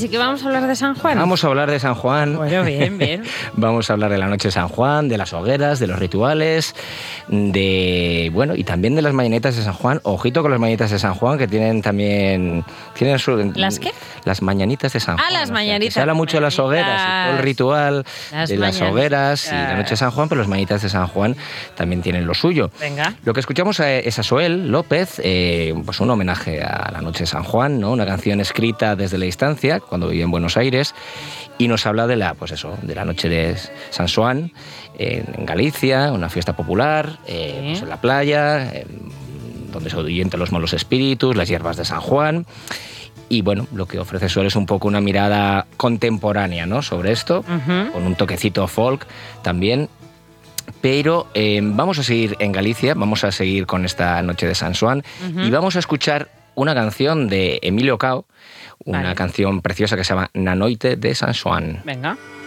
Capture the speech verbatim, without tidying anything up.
Así que vamos a hablar de San Juan. Vamos a hablar de San Juan. Bueno, bien, bien. Vamos a hablar de la noche de San Juan, de las hogueras, de los rituales, de bueno, y también de las mañanitas de San Juan. Ojito con las mañanitas de San Juan, que tienen también... Tienen su, ¿Las qué? Las mañanitas de San Juan. Ah, las mañanitas. Se habla mucho de las hogueras y todo el ritual las de las hogueras y la noche de San Juan, pero las mañanitas de San Juan también tienen lo suyo. Venga. Lo que escuchamos es a Soel López, eh, pues un homenaje a la noche de San Juan, ¿no? Una canción escrita desde la distancia, cuando vivía en Buenos Aires, y nos habla de la, pues eso, de la noche de San Juan eh, en Galicia, una fiesta popular, eh, sí. pues en la playa, eh, donde se ahuyentan los malos espíritus, las hierbas de San Juan. Y bueno, lo que ofrece Soel es un poco una mirada contemporánea, ¿no?, sobre esto, uh-huh. con un toquecito folk también. Pero eh, vamos a seguir en Galicia, vamos a seguir con esta noche de San Juan, uh-huh. y vamos a escuchar una canción de Emilio Cao, una vale. canción preciosa que se llama Na Noite de San Juan. Venga.